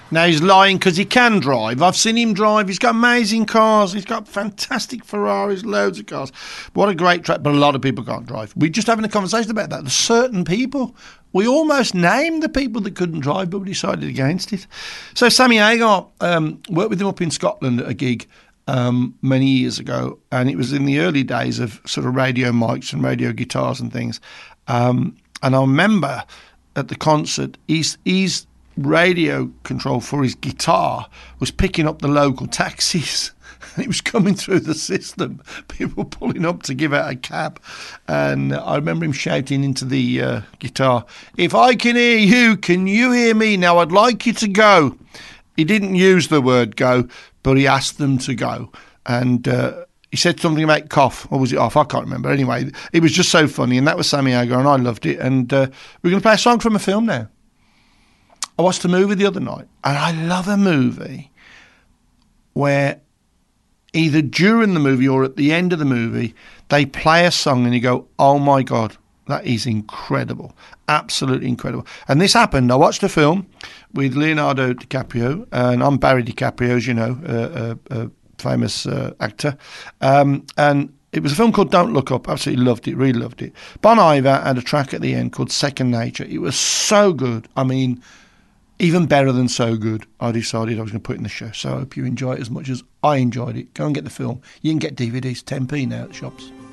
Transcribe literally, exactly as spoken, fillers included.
Now he's lying because he can drive. I've seen him drive. He's got amazing cars. He's got fantastic Ferraris, loads of cars. What a great track. But a lot of people can't drive. We're just having a conversation about that. There's certain people. We almost named the people that couldn't drive, but we decided against it. So Sammy Hagar, um, worked with him up in Scotland at a gig um, many years ago. And it was in the early days of sort of radio mics and radio guitars and things. Um, and I remember at the concert, he's... he's radio control for his guitar was picking up the local taxis. It was coming through the system, people pulling up to give out a cab. And I remember him shouting into the uh, guitar, "If I can hear you, can you hear me? Now I'd like you to go." He didn't use the word go, but he asked them to go. And uh, he said something about cough, or was it off? I can't remember. Anyway, it was just so funny, and that was Sammy Hagar, and I loved it. And uh, we're going to play a song from a film now. I watched a movie the other night, and I love a movie where either during the movie or at the end of the movie, they play a song and you go, oh my God, that is incredible. Absolutely incredible. And this happened. I watched a film with Leonardo DiCaprio, and I'm Barry DiCaprio, as you know, a, a, a famous uh, actor. Um, and it was a film called Don't Look Up. Absolutely loved it, really loved it. Bon Iver had a track at the end called Second Nature. It was so good. I mean... even better than so good, I decided I was going to put it in the show. So I hope you enjoy it as much as I enjoyed it. Go and get the film. You can get D V Ds, ten p now at the shops.